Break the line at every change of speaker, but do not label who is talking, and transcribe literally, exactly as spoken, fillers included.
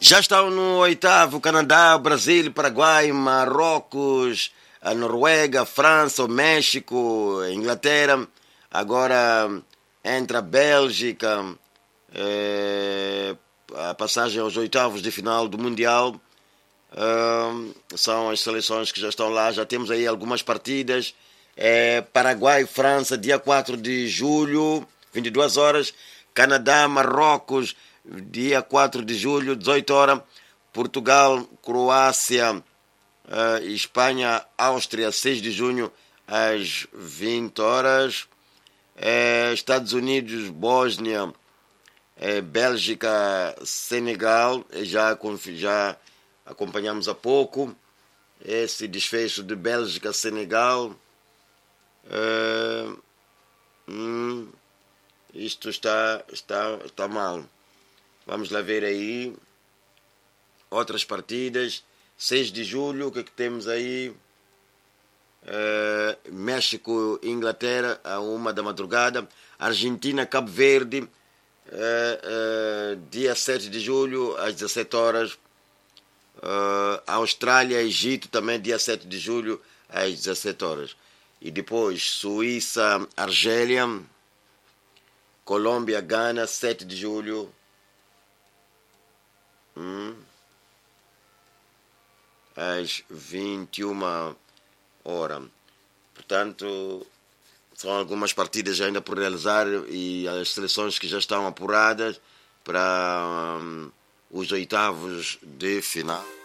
Já estão no oitavo Canadá, Brasil, Paraguai, Marrocos, a Noruega, a França, o México, a Inglaterra. Agora entra a Bélgica, é, a passagem aos oitavos de final do Mundial. É, são as seleções que já estão lá. Já temos aí algumas partidas. É, Paraguai, França, dia quatro de julho, vinte e duas horas. Canadá, Marrocos, dia quatro de julho, dezoito horas. Portugal, Croácia, uh, Espanha, Áustria, seis de junho, às vinte horas. Uh, Estados Unidos, Bósnia, uh, Bélgica, Senegal. Já, já acompanhamos há pouco esse desfecho de Bélgica-Senegal. Uh, hum, isto está, está, está mal. Vamos lá ver aí outras partidas. seis de julho, o que é que temos aí? Uh, México, Inglaterra, a uma da madrugada. Argentina, Cabo Verde, uh, uh, dia sete de julho, às dezessete horas. Uh, Austrália, Egito, também dia sete de julho, às dezessete horas. E depois Suíça, Argélia, Colômbia, Gana, sete de julho. Hum. Às vinte e uma horas. Portanto, são algumas partidas ainda por realizar e as seleções que já estão apuradas para um, os oitavos de final.